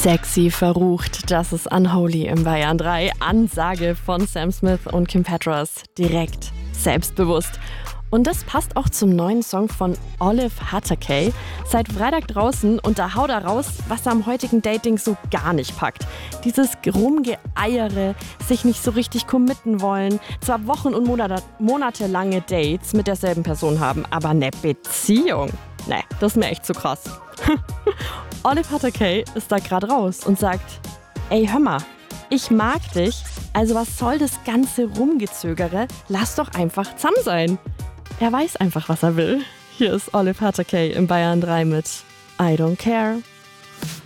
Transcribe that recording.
Sexy verrucht, das ist Unholy im Bayern 3. Ansage von Sam Smith und Kim Petras. Direkt, selbstbewusst. Und das passt auch zum neuen Song von Olive Hatterkay. Seit Freitag draußen und da haut er raus, was er am heutigen Dating so gar nicht packt. Dieses Rumgeeiere, sich nicht so richtig committen wollen, zwar Wochen- und monatelange Dates mit derselben Person haben, aber eine Beziehung. Nee, das ist mir echt zu krass. Olive Hatterkay ist da gerade raus und sagt, ey hör mal, ich mag dich, also was soll das ganze Rumgezögere? Lass doch einfach zusammen sein. Er weiß einfach, was er will. Hier ist Olive Hatterkay im Bayern 3 mit I Don't Care.